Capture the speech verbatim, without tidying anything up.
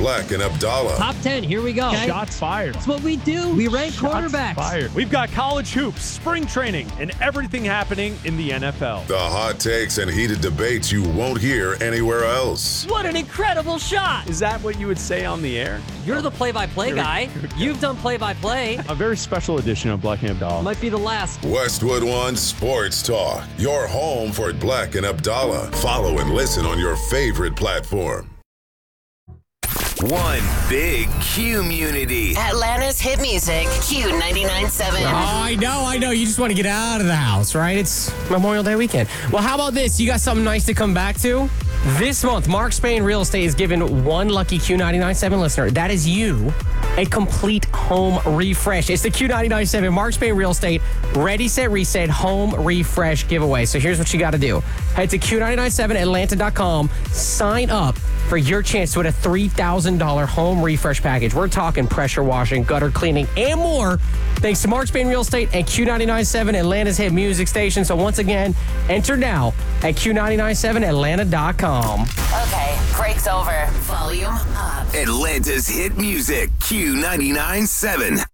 Black and Abdallah. Top ten, here we go. Okay. Shots fired. That's what we do. We rank Shots quarterbacks. fired. We've got college hoops, spring training, and everything happening in the N F L. The hot takes and heated debates you won't hear anywhere else. What an incredible shot. Is that what you would say on the air? You're the play-by-play guy. You've done play-by-play. A very special edition of Black and Abdallah. Might be the last. Westwood One Sports Talk, your home for Black and Abdallah. Follow and listen on your favorite platform. One big community. Atlanta's hit music, Q ninety-nine point seven. Oh, I know, I know. You just want to get out of the house, right? It's Memorial Day weekend. Well, how about this? You got something nice to come back to? This month, Mark Spain Real Estate is giving one lucky Q ninety-nine point seven listener, that is you, a complete home refresh. It's the Q ninety-nine point seven Mark Spain Real Estate Ready, Set, Reset Home Refresh Giveaway. So here's what you got to do. Head to Q nine nine seven Atlanta dot com, sign up for your chance to win a three thousand dollars home refresh package. We're talking pressure washing, gutter cleaning, and more. Thanks to Mark Spain Real Estate and Q ninety-nine point seven, Atlanta's hit music station. So once again, enter now at Q nine nine seven Atlanta dot com. Okay, break's over. Volume up. Atlanta's hit music, Q ninety-nine point seven.